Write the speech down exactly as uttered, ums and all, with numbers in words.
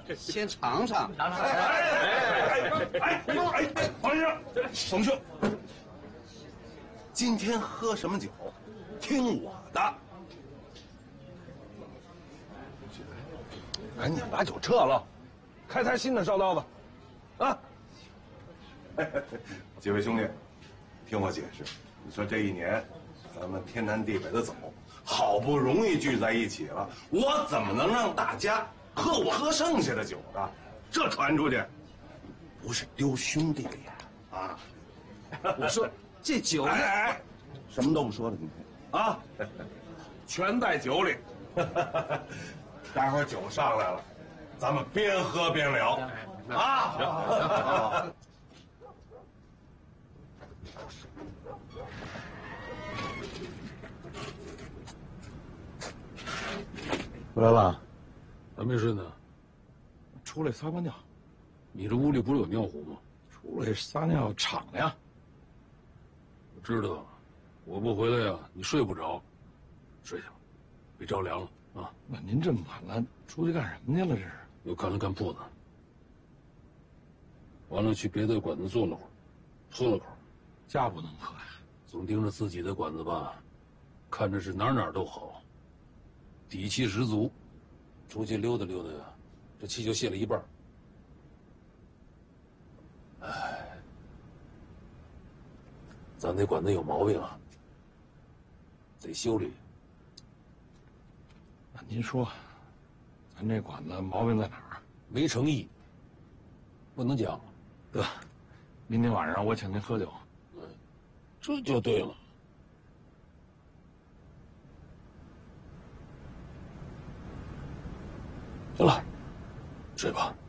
先尝尝。 尝尝。哎哎哎哎哎哎，黄先生，冯兄，今天喝什么酒，听我的。赶紧把酒撤了，开台新的烧刀子，啊！几位兄弟，听我解释，你说这一年，咱们天南地北的走，好不容易聚在一起了，我怎么能让大家喝我喝剩下的酒呢？这传出去，不是丢兄弟脸啊！ 我说这酒， 哎哎，什么都不说了，今天啊，全在酒里。待会儿酒上来了，咱们边喝边聊啊！行。 回来了， 还没睡呢。 出来撒个尿。 你这屋里不是有尿壶吗？ 出来撒尿敞亮。 我知道，我不回来呀，你睡不着。睡去吧，别着凉了啊。 那您这么晚了，出去干什么去了？这是？ 又看了看铺子。完了，去别的馆子坐了会儿，喝了口。 家不能喝呀。 总盯着自己的馆子吧，看着是哪哪都好，底气十足。出去溜达溜达呀，这气就泄了一半。哎，咱那馆子有毛病啊，得修理。 那您说，咱这馆子毛病在哪儿？ 没诚意，不能讲。 得，明天晚上我请您喝酒。 嗯，这就对了。行了，睡吧。